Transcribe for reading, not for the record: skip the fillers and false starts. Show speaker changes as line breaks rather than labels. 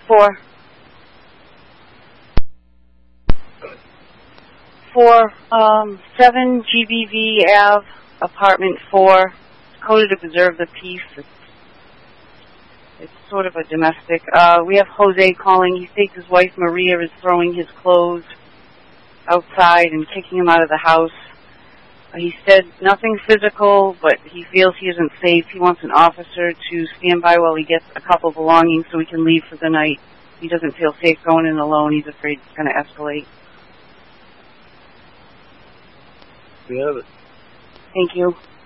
4. 7 GBV Ave, apartment 4. Coded to preserve the peace. It's sort of a domestic. We have Jose calling. He states his wife Maria is throwing his clothes outside and kicking him out of the house. He said nothing physical, but he feels he isn't safe. He wants an officer to stand by while he gets a couple belongings so he can leave for the night. He doesn't feel safe going in alone. He's afraid it's going to escalate.
We have it.
Thank you.